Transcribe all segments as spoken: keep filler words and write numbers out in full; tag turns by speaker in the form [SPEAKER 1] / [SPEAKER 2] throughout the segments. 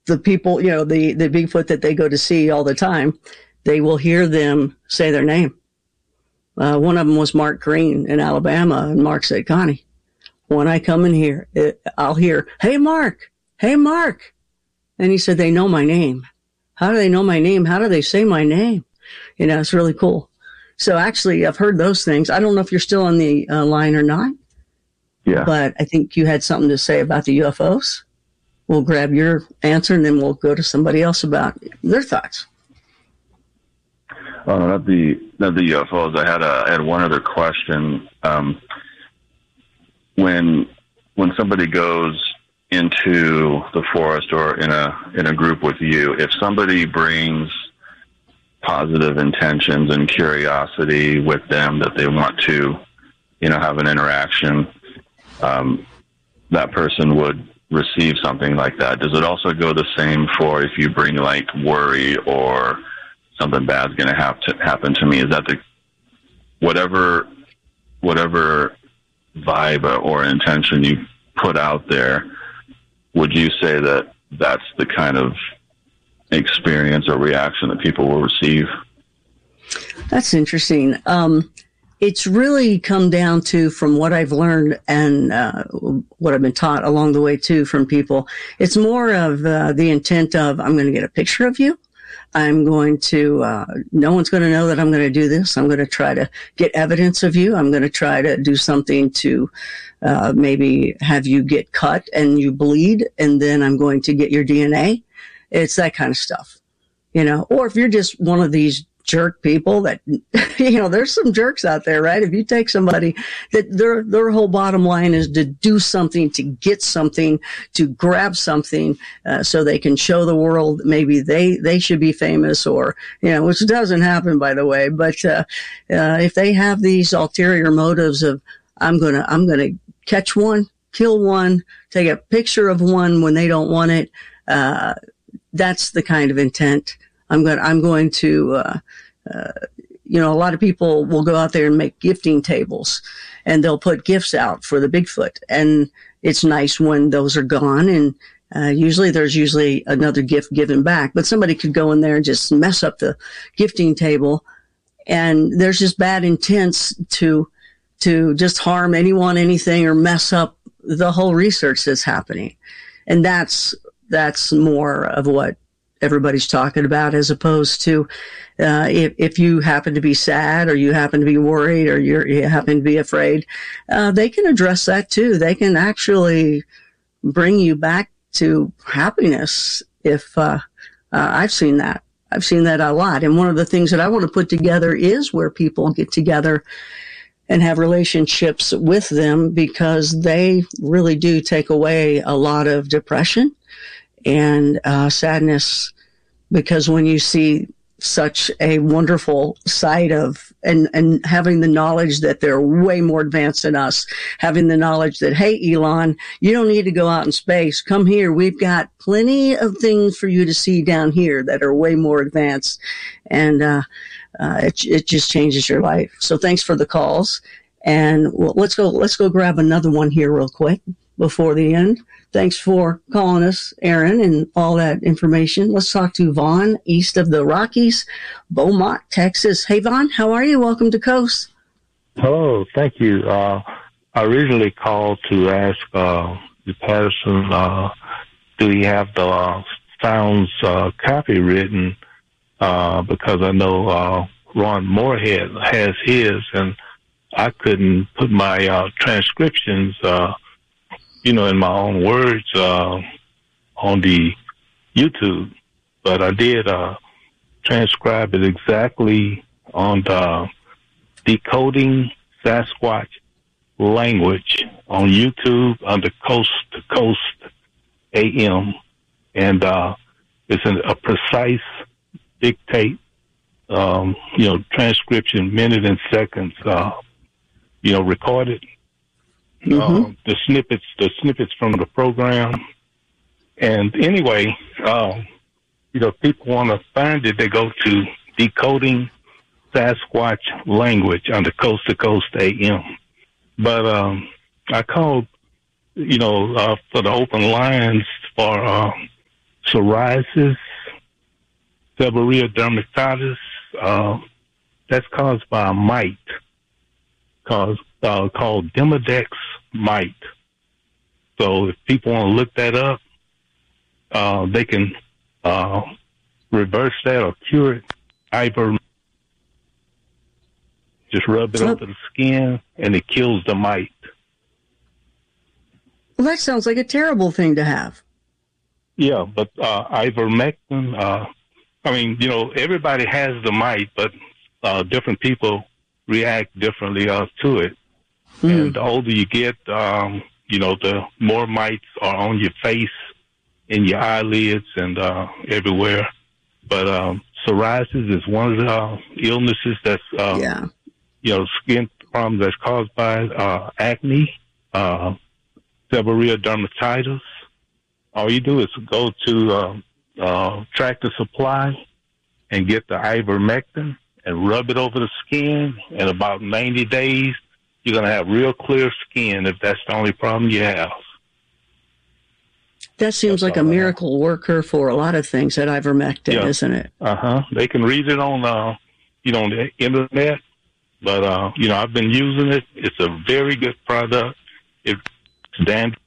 [SPEAKER 1] the people, you know, the, the Bigfoot that they go to see all the time, they will hear them say their name. Uh, one of them was Mark Green in Alabama, and Mark said, Connie, when I come in here, it, I'll hear, hey, Mark, hey, Mark. And he said, they know my name. How do they know my name? How do they say my name? You know, it's really cool. So actually, I've heard those things. I don't know if you're still on the uh, line or not.
[SPEAKER 2] Yeah.
[SPEAKER 1] But I think you had something to say about the U F Os. We'll grab your answer, and then we'll go to somebody else about their thoughts.
[SPEAKER 2] Oh, not the not the U F Os. I had a I had one other question. Um, when when somebody goes into the forest or in a in a group with you, if somebody brings positive intentions and curiosity with them that they want to, you know, have an interaction, um, that person would receive something like that. Does it also go the same for if you bring like worry or something bad's going to have to happen to me? Is that the whatever whatever vibe or intention you put out there? Would you say that that's the kind of experience or reaction that people will receive?
[SPEAKER 1] That's interesting. Um, it's really come down to, from what I've learned and uh, what I've been taught along the way too from people, it's more of uh, the intent of, I'm going to get a picture of you. I'm going to, uh, no one's going to know that I'm going to do this. I'm going to try to get evidence of you. I'm going to try to do something to uh, maybe have you get cut and you bleed, and then I'm going to get your D N A. It's that kind of stuff, you know. Or if you're just one of these jerk people that, you know, there's some jerks out there, right? If you take somebody that their their whole bottom line is to do something, to get something, to grab something, uh, so they can show the world maybe they they should be famous, or, you know, which doesn't happen, by the way. But uh, uh, if they have these ulterior motives of, I'm gonna I'm gonna catch one, kill one, take a picture of one when they don't want it, uh, that's the kind of intent. I'm going, I'm going to, uh, uh, you know, a lot of people will go out there and make gifting tables, and they'll put gifts out for the Bigfoot. And it's nice when those are gone. And, uh, usually there's usually another gift given back, but somebody could go in there and just mess up the gifting table. And there's just bad intents to, to just harm anyone, anything, or mess up the whole research that's happening. And that's, that's more of what everybody's talking about, as opposed to uh, if, if you happen to be sad, or you happen to be worried, or you're, you happen to be afraid, uh, they can address that too. They can actually bring you back to happiness. If uh, uh, I've seen that. I've seen that a lot. And one of the things that I want to put together is where people get together and have relationships with them, because they really do take away a lot of depression and uh, sadness, because when you see such a wonderful sight of, and, and having the knowledge that they're way more advanced than us, having the knowledge that, hey, Elon, you don't need to go out in space. Come here. We've got plenty of things for you to see down here that are way more advanced. And uh, uh, it, it just changes your life. So thanks for the calls. And well, let's go, let's go grab another one here real quick before the end. Thanks for calling us, Aaron, and all that information. Let's talk to Vaughn, east of the Rockies, Beaumont, Texas. Hey, Vaughn, how are you? Welcome to Coast.
[SPEAKER 3] Hello, thank you. Uh, I originally called to ask uh, the Patterson, uh, do he have the uh, sounds uh, copywritten? Uh, because I know uh, Ron Moorhead has his, and I couldn't put my uh, transcriptions uh you know, in my own words, uh, on the YouTube, but I did, uh, transcribe it exactly on the Decoding Sasquatch Language on YouTube under Coast to Coast A M. And, uh, it's an, a precise dictate, um, you know, transcription, minute and seconds, uh, you know, recorded. Mm-hmm. Uh, the snippets, the snippets from the program. And anyway, uh, you know, people want to find it, they go to Decoding Sasquatch Language on the Coast to Coast A M. But um, I called, you know, uh, for the open lines for uh, psoriasis, seborrhea dermatitis. Uh, that's caused by a mite caused, uh, called Demodex mite. So if people want to look that up, uh, they can uh, reverse that or cure it. Ivermectin. Just rub it
[SPEAKER 1] so,
[SPEAKER 3] over the skin, and it kills the mite.
[SPEAKER 1] Well, that sounds like a terrible thing to have.
[SPEAKER 3] Yeah, but uh, ivermectin, uh, I mean, you know, everybody has the mite, but uh, different people react differently uh, to it. Mm. And the older you get, um, you know, the more mites are on your face, in your eyelids, and uh, everywhere. But um, psoriasis is one of the uh, illnesses that's, uh, yeah. you know, skin problems that's caused by uh, acne, uh, seborrhea dermatitis. All you do is go to uh, uh, Tractor Supply and get the ivermectin and rub it over the skin. In about ninety days, you're going to have real clear skin if that's the only problem you have.
[SPEAKER 1] That seems that's like a miracle worker for a lot of things, that ivermectin,
[SPEAKER 3] yeah.
[SPEAKER 1] isn't it?
[SPEAKER 3] Uh-huh. They can read it on, uh, you know, on the internet. But, uh, you know, I've been using it. It's a very good product. It's dandruff.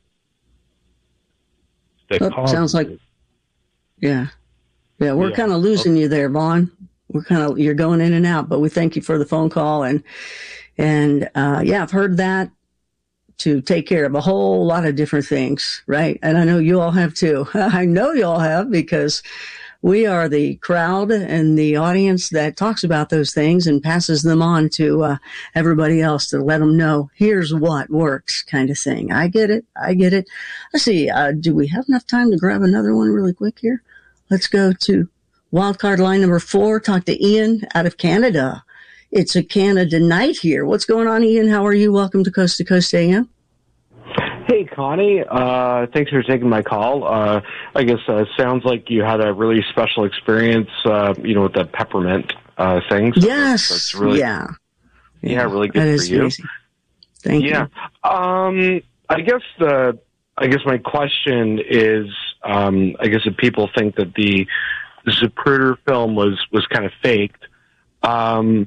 [SPEAKER 1] Oh, sounds like, yeah. Yeah, we're yeah. kind of losing okay. you there, Vaughn. We're kind of, you're going in and out, but we thank you for the phone call. And, and, uh, yeah, I've heard that to take care of a whole lot of different things, right? And I know you all have too. I know you all have, because we are the crowd and the audience that talks about those things and passes them on to uh, everybody else to let them know, here's what works, kind of thing. I get it. I get it. Let's see. Uh, do we have enough time to grab another one really quick here? Let's go to wildcard line number four. Talk to Ian out of Canada. It's a Canada night here. What's going on, Ian? How are you? Welcome to Coast to Coast A M.
[SPEAKER 4] Hey, Connie. Uh, thanks for taking my call. Uh, I guess uh, sounds like you had a really special experience, uh, you know, with the peppermint uh, thing. So
[SPEAKER 1] yes.
[SPEAKER 4] That's, that's really,
[SPEAKER 1] yeah.
[SPEAKER 4] yeah. Yeah, really good
[SPEAKER 1] that
[SPEAKER 4] for you.
[SPEAKER 1] Easy. Thank
[SPEAKER 4] yeah.
[SPEAKER 1] you.
[SPEAKER 4] Yeah. Um, I guess the, I guess my question is, um, I guess if people think that the Zapruder film was, was kind of faked, um,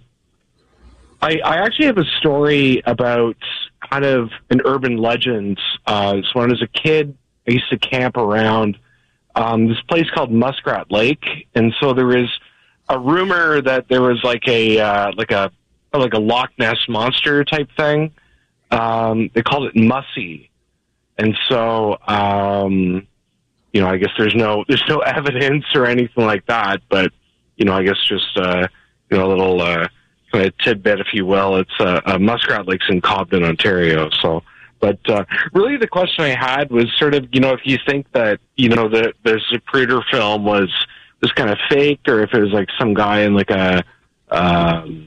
[SPEAKER 4] I, I actually have a story about kind of an urban legend. Uh, so when I was a kid, I used to camp around um, this place called Muskrat Lake, and so there was a rumor that there was like a uh, like a like a Loch Ness monster type thing. Um, they called it Mussy, and so um, you know, I guess there's no there's no evidence or anything like that, but you know, I guess just uh, you know a little. Uh, A tidbit, if you will. It's uh, uh, Muskrat Lake's in Cobden, Ontario. So, but uh, really, the question I had was sort of, you know, if you think that, you know, the the Zapruder film was was kind of fake, or if it was like some guy in like a um,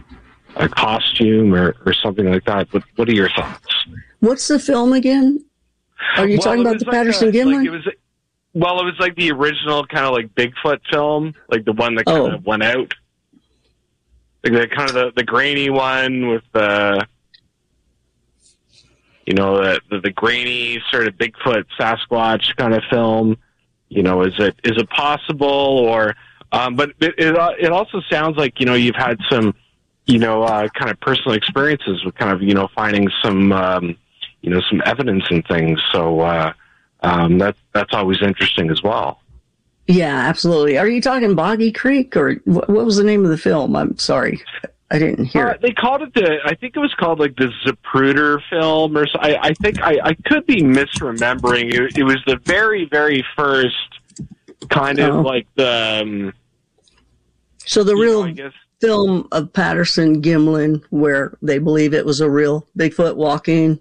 [SPEAKER 4] a costume or, or something like that. What What are your thoughts?
[SPEAKER 1] What's the film again? Are you
[SPEAKER 4] well,
[SPEAKER 1] talking about the
[SPEAKER 4] like
[SPEAKER 1] Patterson Gimlin?
[SPEAKER 4] Like it was, well, it was like the original kind of like Bigfoot film, like the one that kind
[SPEAKER 1] oh.
[SPEAKER 4] of went out. Like the kind of the, the grainy one with the, you know, the, the the grainy sort of Bigfoot Sasquatch kind of film. You know, is it is it possible? Or, um, but it, it it also sounds like, you know, you've had some, you know, uh, kind of personal experiences with kind of, you know, finding some, um, you know, some evidence and things. So uh, um, that that's always interesting as well.
[SPEAKER 1] Yeah, absolutely. Are you talking Boggy Creek, or what was the name of the film? I'm sorry, I didn't hear
[SPEAKER 4] uh,
[SPEAKER 1] it.
[SPEAKER 4] They called it the, I think it was called like the Zapruder film, or so. I, I think I, I could be misremembering. It, it was the very, very first kind of oh. like the. Um,
[SPEAKER 1] so the real
[SPEAKER 4] know,
[SPEAKER 1] film of Patterson Gimlin, where they believe it was a real Bigfoot walking.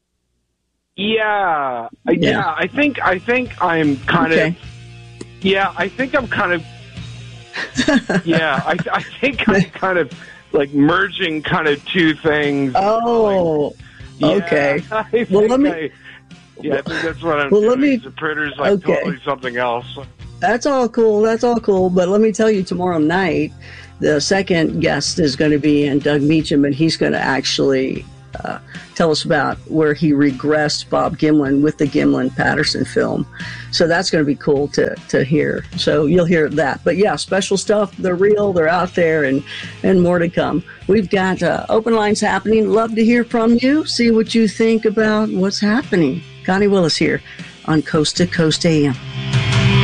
[SPEAKER 4] Yeah, yeah. yeah I think I think I'm kind okay. of. Yeah, I think I'm kind of. Yeah, I, I think I'm kind of like merging kind of two things.
[SPEAKER 1] Oh,
[SPEAKER 4] like, yeah,
[SPEAKER 1] okay.
[SPEAKER 4] I
[SPEAKER 1] well, let me.
[SPEAKER 4] I, yeah, I think that's what I'm
[SPEAKER 1] well,
[SPEAKER 4] doing.
[SPEAKER 1] Let me,
[SPEAKER 4] the Zapruder's like
[SPEAKER 1] okay.
[SPEAKER 4] totally something else.
[SPEAKER 1] That's all cool. That's all cool. But let me tell you, tomorrow night, the second guest is going to be in Doug Meacham, and he's going to actually uh, tell us about where he regressed Bob Gimlin with the Gimlin-Patterson film. So that's going to be cool to, to hear. So you'll hear that. But yeah, special stuff. They're real. They're out there, and, and more to come. We've got uh, open lines happening. Love to hear from you. See what you think about what's happening. Connie Willis here on Coast to Coast A M.